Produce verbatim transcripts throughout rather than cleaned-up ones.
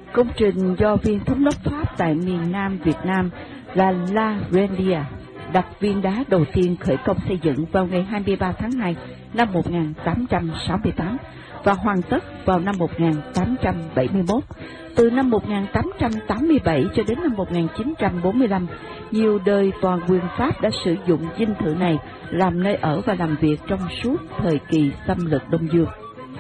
Công trình do viên thống đốc Pháp tại miền Nam Việt Nam là La Rendia đặt viên đá đầu tiên khởi công xây dựng vào ngày hai mươi ba tháng hai năm một nghìn tám trăm sáu mươi tám và hoàn tất vào năm một nghìn tám trăm bảy mươi mốt. Từ năm một nghìn tám trăm tám mươi bảy cho đến năm một nghìn chín trăm bốn mươi lăm, nhiều đời toàn quyền Pháp đã sử dụng dinh thự này làm nơi ở và làm việc trong suốt thời kỳ xâm lược Đông Dương.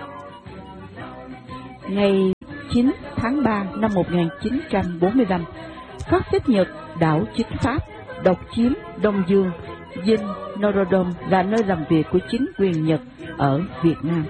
Ngày chín tháng ba năm một nghìn chín trăm bốn mươi lăm, Pháp xếp Nhật đảo chính Pháp độc chiếm Đông Dương. Dinh Norodom là nơi làm việc của chính quyền Nhật ở Việt Nam.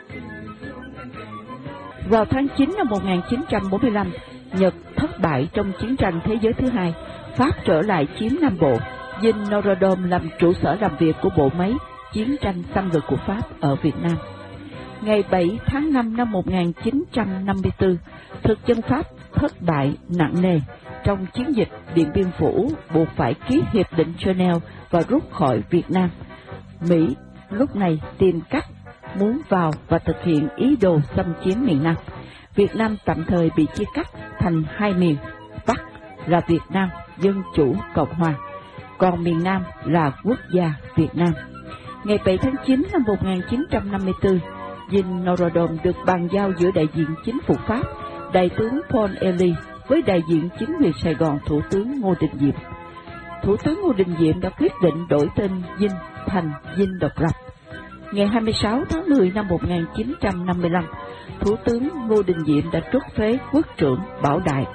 Vào tháng chín năm một nghìn chín trăm bốn mươi lăm, Nhật thất bại trong chiến tranh thế giới thứ hai. Pháp trở lại chiếm Nam Bộ. Dinh Norodom làm trụ sở làm việc của bộ máy chiến tranh xâm lược của Pháp ở Việt Nam. Ngày bảy tháng năm năm một nghìn chín trăm năm mươi tư, thực dân Pháp thất bại nặng nề trong chiến dịch Điện Biên Phủ, buộc phải ký hiệp định Geneva và rút khỏi Việt Nam. Mỹ lúc này tìm cách muốn vào và thực hiện ý đồ xâm chiếm miền Nam. Việt Nam tạm thời bị chia cắt thành hai miền, Bắc là Việt Nam Dân Chủ Cộng Hòa, còn miền Nam là Quốc gia Việt Nam. Ngày bảy tháng chín năm một nghìn chín trăm năm mươi tư, dinh Norodom được bàn giao giữa đại diện chính phủ Pháp, đại tướng Paul Elie, với đại diện chính quyền Sài Gòn, Thủ tướng Ngô Đình Diệm. Thủ tướng Ngô Đình Diệm đã quyết định đổi tên dinh thành dinh độc lập. Ngày hai mươi sáu tháng mười năm một nghìn chín trăm năm mươi lăm, Thủ tướng Ngô Đình Diệm đã truất phế quốc trưởng Bảo Đại,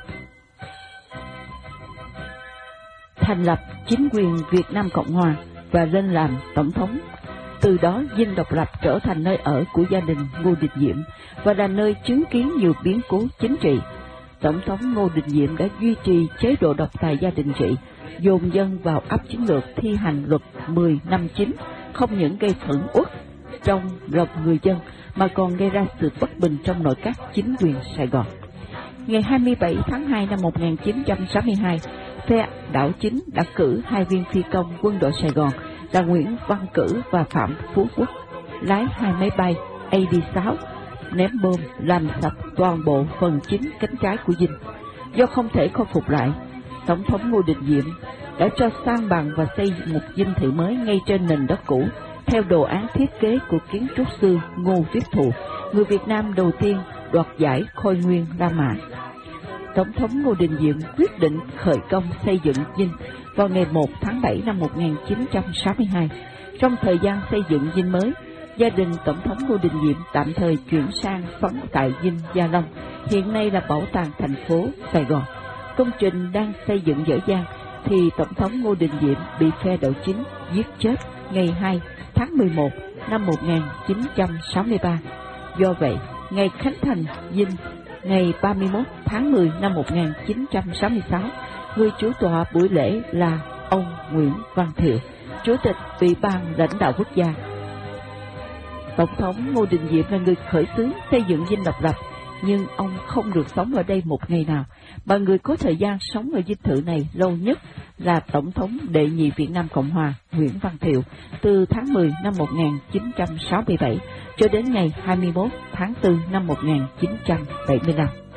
thành lập chính quyền Việt Nam Cộng Hòa và lên làm tổng thống. Từ đó, dinh độc lập trở thành nơi ở của gia đình Ngô Đình Diệm và là nơi chứng kiến nhiều biến cố chính trị. Tổng thống Ngô Đình Diệm đã duy trì chế độ độc tài gia đình trị, dồn dân vào áp chiến lược thi hành luật mười năm chín, không những gây phẫn uất trong lòng người dân mà còn gây ra sự bất bình trong nội các chính quyền Sài Gòn. Ngày hai mươi bảy tháng hai năm một nghìn chín trăm sáu mươi hai, phe đảo chính đã cử hai viên phi công quân đội Sài Gòn là Nguyễn Văn Cử và Phạm Phú Quốc lái hai máy bay A D sáu ném bom làm sập toàn bộ phần chính cánh trái của dinh. Do không thể khôi phục lại, Tổng thống Ngô Đình Diệm đã cho san bằng và xây một dinh thự mới ngay trên nền đất cũ, theo đồ án thiết kế của kiến trúc sư Ngô Viết Thụ, người Việt Nam đầu tiên đoạt giải Khôi Nguyên La Mã. Tổng thống Ngô Đình Diệm quyết định khởi công xây dựng dinh vào ngày một tháng bảy năm một nghìn chín trăm sáu mươi hai. Trong thời gian xây dựng dinh mới, gia đình Tổng thống Ngô Đình Diệm tạm thời chuyển sang sống tại dinh Gia Long, hiện nay là bảo tàng thành phố Sài Gòn. Công trình đang xây dựng dở dang thì Tổng thống Ngô Đình Diệm bị phe đảo chính giết chết ngày hai tháng mười một năm một nghìn chín trăm sáu mươi ba. Do vậy, ngày khánh thành dinh ngày ba mươi mốt tháng mười năm một nghìn chín trăm sáu mươi sáu, người chủ tọa buổi lễ là ông Nguyễn Văn Thiệu, Chủ tịch Ủy ban Lãnh đạo Quốc gia. Tổng thống Ngô Đình Diệm là người khởi xướng xây dựng dinh độc lập, nhưng ông không được sống ở đây một ngày nào, mà người có thời gian sống ở dinh thự này lâu nhất là Tổng thống đệ nhị Việt Nam Cộng Hòa Nguyễn Văn Thiệu, từ tháng mười năm một nghìn chín trăm sáu mươi bảy cho đến ngày hai mươi mốt tháng tư năm một nghìn chín trăm bảy mươi lăm.